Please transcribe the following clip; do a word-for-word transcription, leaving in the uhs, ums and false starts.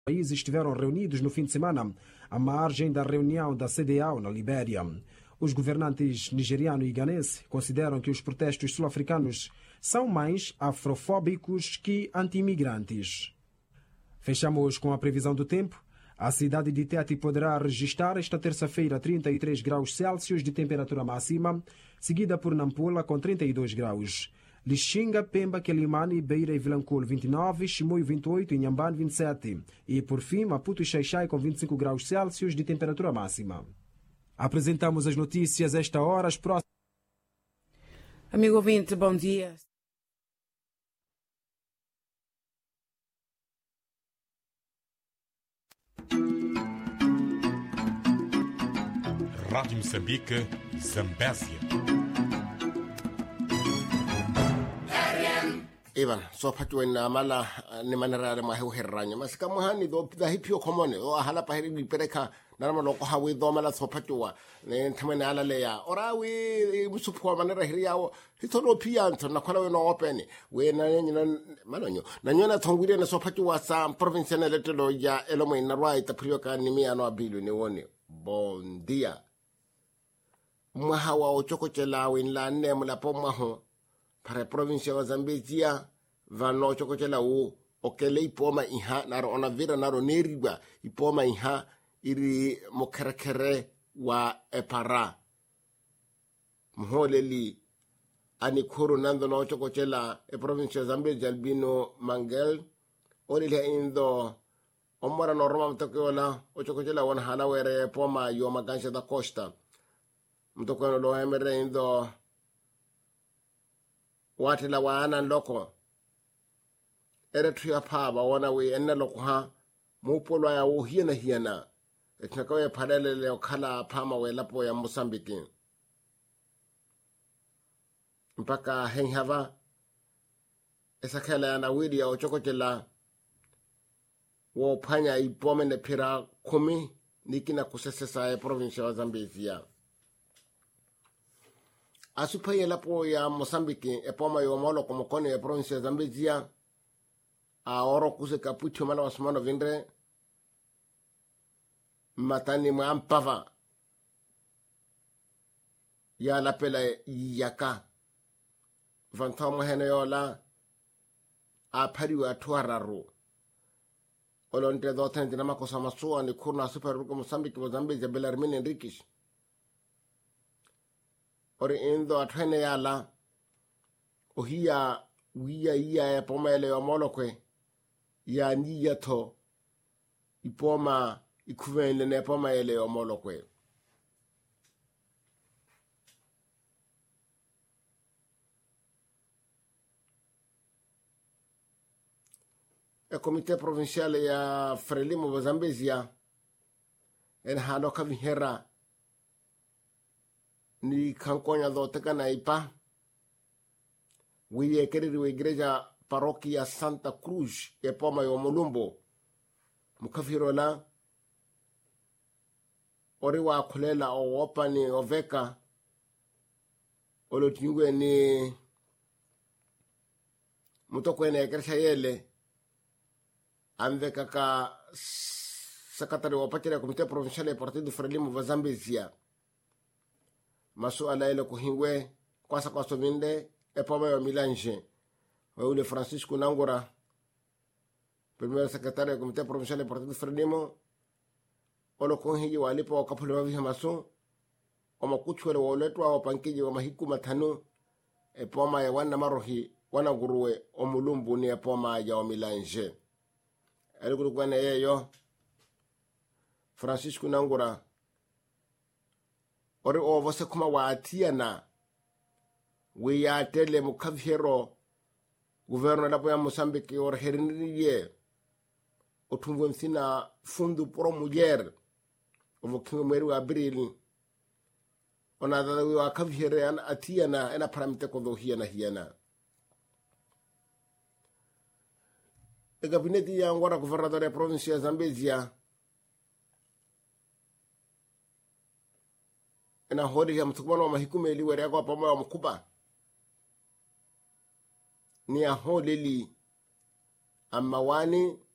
países estiveram reunidos no fim de semana, à margem da reunião da C D A O na Libéria. Os governantes nigeriano e ganense consideram que os protestos sul-africanos são mais afrofóbicos que anti-imigrantes. Fechamos com a previsão do tempo. A cidade de Tete poderá registrar esta terça-feira trinta e três graus Celsius de temperatura máxima, seguida por Nampula com trinta e dois graus. Lixinga, Pemba, Quelimane, Beira e Vilanculo vinte e nove, Chimoio vinte e oito e Inhambane vinte e sete. E por fim, Maputo e Xai-Xai com vinte e cinco graus Celsius de temperatura máxima. Apresentamos as notícias esta hora. As próximas... Amigo ouvinte, bom dia. Rádio Moçambique, Zambésia. Ivan, so patu na mala ni manara ma hu herranya masika mohani do pida hipio komone o hala pa hiri pereka na ma loko hawi do mala so patu wa ne thamane ala le ya ora we musupo manara hiri yawo hitono pia nto na kola we no open we na nyina manonyo na nyona thongwire na so patu wa sa province na letelo ya elomo ina right aprioka ni mi ano abilu ni woni bon dia mwahawa o chokochela we la ne mula pomma ho para provincia wa Zambezia vano chokochela u okele ipoma iha naro ona vira naro neriba ipoma iha iri mokerekere wa epara mholeli ani kuru nando no chokochela e provincia Zambezia albino mangel onile indo omora norma mtokola o chokochela wana hala were poma yo magansha da costa mtokola lo emere indo wati la wana loko ere tuya paba wana we ena loko ha mupolo ya uhiena hiena etnakawe padele leo kala pama we lapo ya Mosambiki mpaka henhava esa kala ya nawidi ya ochokochela wo panya ipome ne pira kumi nikina kusesesa ya provincia wa Zambezia asupa ye lapo ya Mosambiki e poma yo molo como kone e provincia ya Zambezia a oro kuse kapucho mala wasmano vindre matani mwampava ya la pela yaka vantomo hene yola a pariwa tuararu olonte doten dinama ko samasua ni kurna super ruko Mosambiki wa Zambezia Belarmine Enriquez ori indo atwene yala ohia wiya iya ya poma ele wa molokwe ya niya to ipoma ikuvele ne poma ele wa molokwe e komite provinciale ya Frelimo wa Zambezia en hano kavihera ni kankonya do teka na ipa wiye keriri we igreja parokia Santa Cruz e poma yo Mulumbo mukafirola ori wa kulela o wopani oveka olotinywe ni mutoko ne kersha yele amveka ka secretary wa patria comité provincial e partido Frelimo wa Zambezia masu ala ile kuhingwe kwasa kwa sominde e poma yo Milanje wa ule Francisco Nangora primeiro secretário do Comitê Provincial do Partido Frelimo olo konhiji walipo wakapule wavi masu oma kuchwele woletwa wa pankiji wa mahiku matanu e poma ya wana marohi wana guruwe o Mulumbu ni e poma ya o Milanje alikuru kwane yeyo Francisco Nangora ori ovose kuma waatia na we ya tele mukavhero governo lapo ya Mosambiki or herinriye otumvo msina fundu pro mulher ovo kingo mweri wa abril ona da wa kavhere an atia na ena paramite ko do hiana hiana e gabineti ya ngora governador ya provincia ya Zambezia ena hodi ya mtukubano wa mahikume ili were kwa pamoja wa mkuba ni ya holeli amawani